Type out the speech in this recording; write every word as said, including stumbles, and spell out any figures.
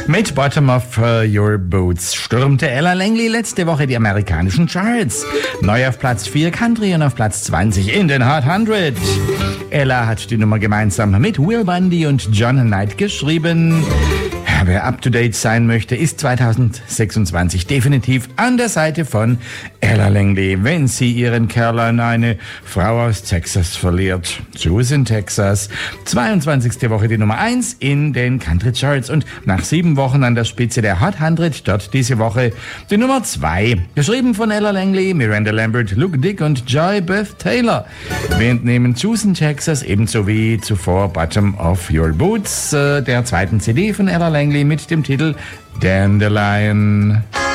Mit Bottom of uh, Your Boots stürmte Ella Langley letzte Woche die amerikanischen Charts. Neu auf Platz vier Country und auf Platz zwanzig in den Hot hundert. Ella hat die Nummer gemeinsam mit Will Bundy und John Knight geschrieben. Wer up-to-date sein möchte, ist zweitausendsechsundzwanzig definitiv an der Seite von Ella Langley, wenn sie ihren Kerl an eine Frau aus Texas verliert. Susan, Texas. zweiundzwanzigste Woche die Nummer eins in den Country Charts und nach sieben Wochen an der Spitze der Hot hundert dort diese Woche die Nummer zwei. Geschrieben von Ella Langley, Miranda Lambert, Luke Dick und Joy Beth Taylor. Wir entnehmen Susan, Texas, ebenso wie zuvor Bottom of Your Boots, äh, der zweiten C D von Ella Langley mit dem Titel Dandelion.